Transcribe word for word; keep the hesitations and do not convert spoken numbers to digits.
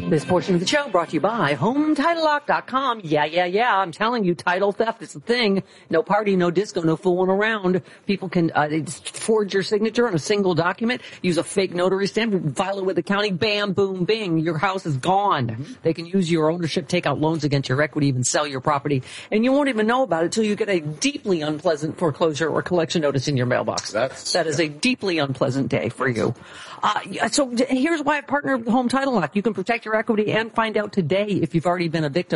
This portion of the show brought to you by home title lock dot com. Yeah, yeah, yeah. I'm telling you, title theft is a thing. No party, no disco, no fooling around. People can uh, they just forge your signature on a single document, use a fake notary stamp, file it with the county, bam, boom, bing. Your house is gone. Mm-hmm. They can use your ownership, take out loans against your equity, even sell your property. And you won't even know about it until you get a deeply unpleasant foreclosure or collection notice in your mailbox. That's, that is a deeply unpleasant day for you. Uh, so here's why I partnered with Home Title Lock. You can protect your equity and find out today if you've already been a victim